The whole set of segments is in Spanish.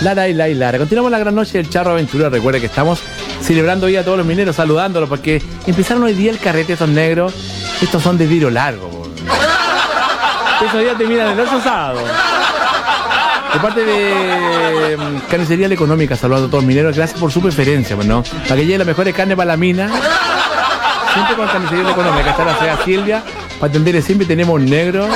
Lara y Lara. Continuamos la gran noche del Charro Aventurero. Recuerda que estamos celebrando hoy a todos los mineros, saludándolos, porque empezaron hoy día el carrete esos negros. Estos son de vidrio largo. Esos días te miran el oso asado. De parte de Carnicería La Económica, saludando a todos los mineros. Gracias por su preferencia, pues, ¿no? Para que llegue las mejores carnes para la mina. Siempre con Carnicería La Económica. Está la señora Silvia. Para atenderle siempre tenemos un negro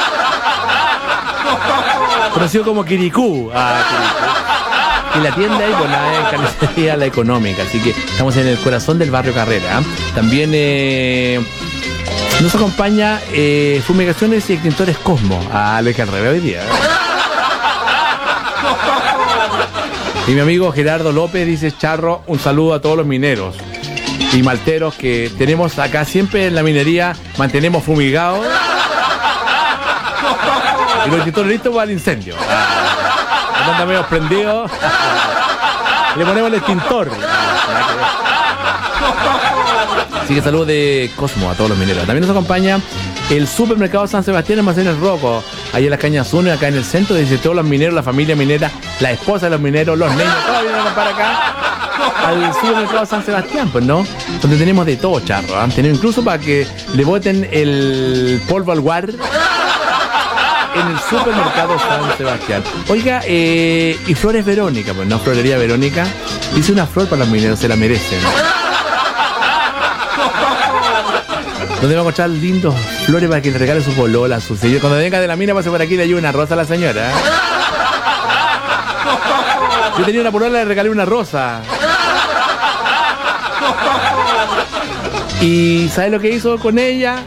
conocido como Kirikú. Y la tienda ahí, pues la Carnicería La Económica. Así que estamos en el corazón del barrio Carrera. También nos acompaña Fumigaciones y Extintores Cosmo. Lo que al revés hoy día. Y mi amigo Gerardo López dice: Charro, un saludo a todos los mineros y malteros que tenemos acá siempre en la minería. Mantenemos fumigados y los extintores listos para el incendio. Están medio prendidos. Le ponemos el extintor. Así que saludos de Cosmo a todos los mineros. También nos acompaña el Supermercado San Sebastián en Almacenes Rocco, ahí en las Cañas 1, acá en el centro. Dice: todos los mineros, la familia minera, la esposa de los mineros, los niños, todos vienen para acá al Supermercado San Sebastián, pues, ¿no? Donde tenemos de todo, Charro. Tenemos incluso para que le boten el polvo al guar en el Supermercado San Sebastián. Oiga, y Flores Verónica, pues, ¿no? Florería Verónica. Dice: una flor para los mineros, se la merecen. Donde va a encontrar lindos flores para que le regale su polola, a su sello. Cuando venga de la mina, pase por aquí y le lleve una rosa a la señora. Yo tenía una polola, le regalé una rosa. ¿Y sabe lo que hizo con ella?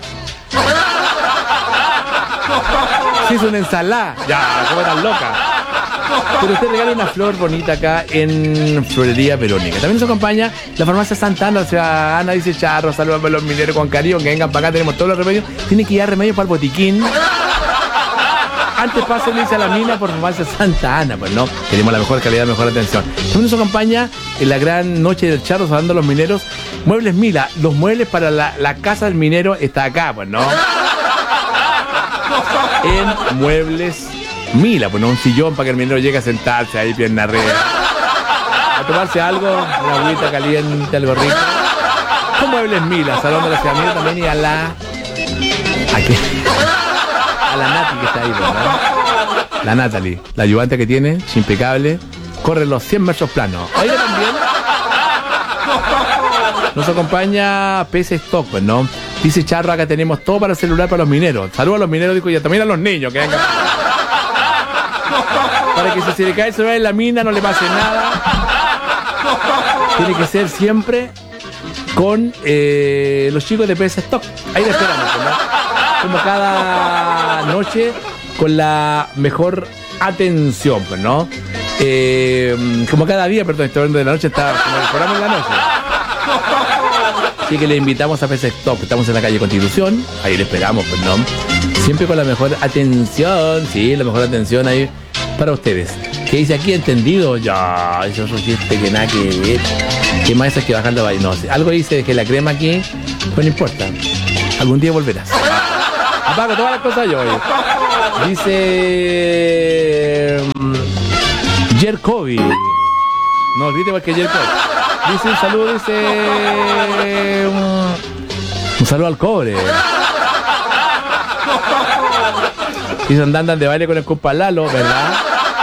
Se hizo una ensalada. Ya, ¿cómo tan loca? Pero usted regala una flor bonita acá en Florería Verónica. También nos acompaña la farmacia Santa Ana. O sea, Ana dice: Charro, saludos a los mineros con cariño, que vengan para acá, tenemos todos los remedios. Tiene que ir a remedios para el botiquín. Antes pasen, dice, a la mina por farmacia Santa Ana, pues, ¿no? Tenemos la mejor calidad, mejor atención. También nos acompaña en la gran noche del Charro, saludando a los mineros, Muebles Mila. Los muebles para la casa del minero está acá, pues, ¿no? En Muebles Mila, pues, ¿no? Un sillón para que el minero llegue a sentarse ahí, pierna arriba, a tomarse algo, una agüita caliente, algo rico. Con Muebles Mila, saludando a la ciudad mía también, y a la... a la Nati que está ahí, ¿verdad? La Natalie, la ayudante que tiene, es impecable, corre los 100 metros planos. Oiga, también nos acompaña PC Stock, pues, ¿no? Dice: Charro, acá tenemos todo para el celular para los mineros. Saludos a los mineros, dijo, y también a los niños que vengan. Para que si se le cae el celular en la mina no le pase nada. Tiene que ser siempre con los chicos de PC Stock. Ahí le esperamos, ¿no? Como cada noche, con la mejor atención, pues, ¿no? Como cada día, perdón, estoy hablando de la noche, está como el programa en la noche. Así que le invitamos a PC Stock. Estamos en la calle Constitución, ahí le esperamos, pues, ¿no? Siempre con la mejor atención, sí, la mejor atención ahí para ustedes. ¿Qué dice aquí? ¿Entendido? Ya, eso es un chiste que nada que ver. ¿Qué más es que bajando ahí? No sé. Algo dice que la crema aquí, pues no importa. Algún día volverás. Apago todas las cosas yo hoy. Dice Jerkovi. No olvide porque Jerkovi. Dice un saludo, dice un saludo al cobre. Dice: andan de baile con el compa Lalo, ¿verdad?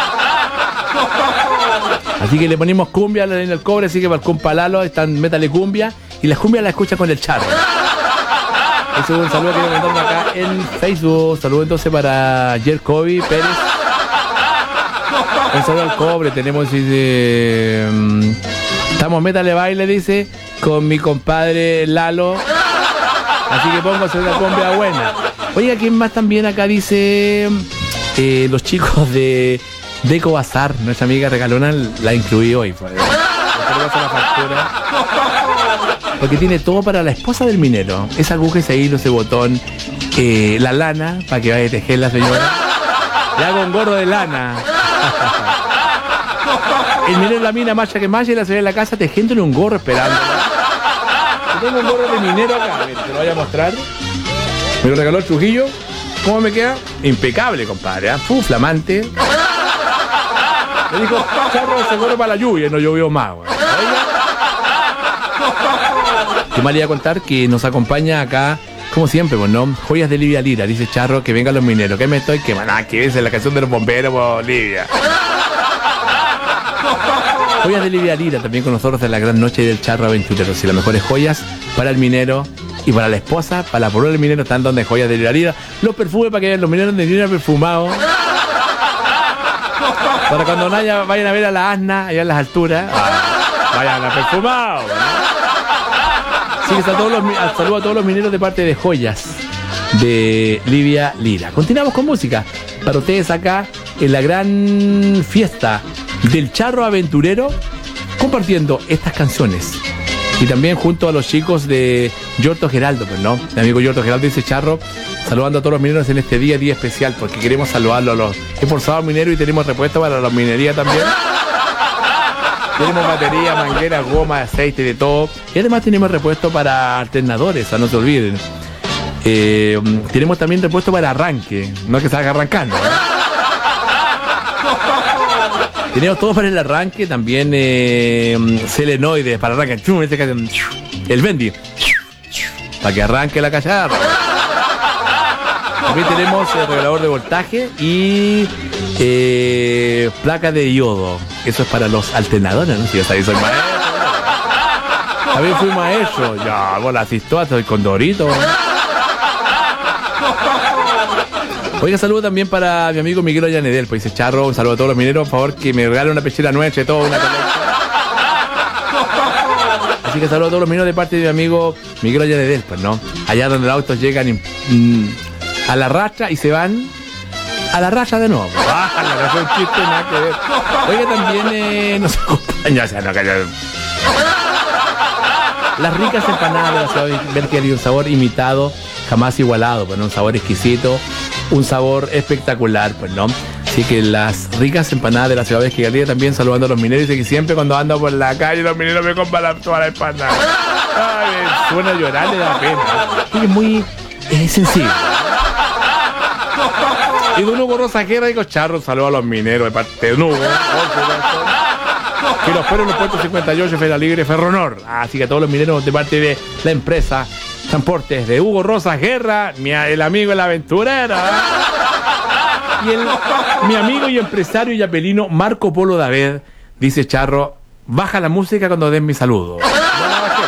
Así que le ponemos cumbia en el cobre, así que para el compa Lalo están, métale cumbia, y las cumbias las escucha con el Charro. Ese es un saludo que le mandamos acá en Facebook. Saludo entonces para Jerkovi Pérez. Un saludo al cobre. Tenemos, dice, estamos métale baile, dice, con mi compadre Lalo. Así que póngase una cumbia buena. Oiga, ¿quién más también acá dice? Los chicos de Deco Bazar, nuestra amiga regalona, la incluí hoy. La factura. Porque tiene todo para la esposa del minero. Esa aguja, ese hilo, ese botón, la lana, para que vaya a tejer la señora. Le hago un gorro de lana. El minero en la mina, marcha que marcha, y la señora en la casa tejiéndole un gorro esperándola. Yo tengo un gorro de minero acá, te lo voy a mostrar. Me lo regaló el Trujillo. ¿Cómo me queda? Impecable, compadre, ¿eh? Flamante. Le dijo, Charro, seguro para la lluvia, y no llovió más, güey. ¿Qué más le iba a contar? Que nos acompaña acá, como siempre, pues, ¿no? Joyas de Livia Lira, dice Charro, que vengan los mineros. ¿Qué me estoy quemando? Que es la canción de los bomberos, por Livia. Joyas de Livia Lira, también con nosotros de la gran noche del Charro Aventurero. Si las mejores joyas para el minero y para la esposa, para la polola del minero, están donde Joyas de Livia Lira. Los perfumes para que los mineros de Lira perfumados. Para cuando vayan a ver a la asna, allá en las alturas, vayan a perfumados. Así que saludo a todos los mineros de parte de Joyas de Livia Lira. Continuamos con música para ustedes acá en la gran fiesta del Charro Aventurero, compartiendo estas canciones. Y también junto a los chicos de Yorto Geraldo, pues, ¿no? Mi amigo Yorto Geraldo dice Charro, saludando a todos los mineros en este día especial, porque queremos saludarlo a los esforzados mineros y tenemos repuesto para la minería también. Tenemos batería, mangueras, goma, aceite, de todo. Y además tenemos repuesto para alternadores, no se olviden. Tenemos también repuesto para arranque, no que salga arrancando, ¿no? Tenemos todo para el arranque, también selenoides para arranque, el Bendy, para que arranque la cacharra. También tenemos el regulador de voltaje y placa de yodo. Eso es para los alternadores, ¿no? Si yo soy maestro. También fui maestro. Ya, vos la asisto, soy condorito. Oiga, saludo también para mi amigo Miguel Ollanedel, pues dice Charro, un saludo a todos los mineros, por favor, que me regalen una pechera nuecha, todo, una colecta. Así que saludo a todos los mineros de parte de mi amigo Miguel Ollanedel, pues, ¿no? Allá donde los autos llegan a la racha y se van a la racha de nuevo. No es un chiste, nada que ver. Oiga, también nos acompaña, o sea, no, las ricas empanadas de la ciudad de Berkeley, un sabor imitado, jamás igualado, pues, ¿no? Un sabor exquisito, un sabor espectacular, pues, ¿no? Así que las ricas empanadas de la ciudad de Berkeley, también saludando a los mineros, y que siempre cuando ando por la calle los mineros me compran toda la empanada. Ay, suena a llorar, le da pena. Y es muy sensible. Y de Hugo Rosa Guerra, digo, Charro, saludo a los mineros de parte de Hugo. Que los fueron los puertos 58, Feria Libre, Ferronor. Así que a todos los mineros de parte de la empresa Transportes de Hugo Rosas Guerra, el amigo el aventurero. Y mi amigo y empresario y apelino Marco Polo David, dice Charro, baja la música cuando den mi saludo. No la bajé,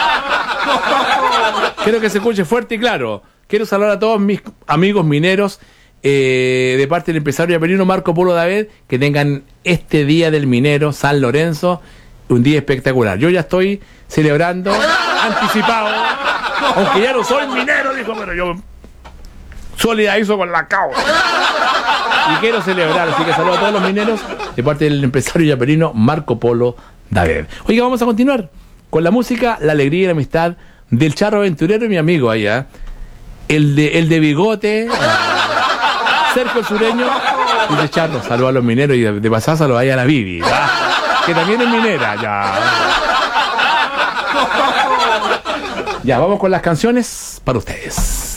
¿no? Quiero que se escuche fuerte y claro. Quiero saludar a todos mis amigos mineros de parte del empresario y apelino Marco Polo David, que tengan este día del minero San Lorenzo, un día espectacular. Yo ya estoy celebrando anticipado, aunque ya no soy minero, dijo, pero yo solidarizo con la causa y quiero celebrar, así que saludo a todos los mineros de parte del empresario y apelino Marco Polo David. Oiga, vamos a continuar con la música, la alegría y la amistad del Charro Aventurero y mi amigo allá, el de bigote, Sergio el Sureño, dice Charro, saludo a los mineros y de pasada saludo a la Vivi, que también es minera, ya. Ya, vamos con las canciones para ustedes.